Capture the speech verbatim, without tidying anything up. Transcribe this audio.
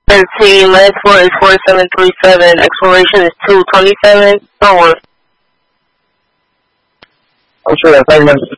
thirteen, last four is four seven three seven, expiration is two twenty-seven. Don't worry. I'm sure that's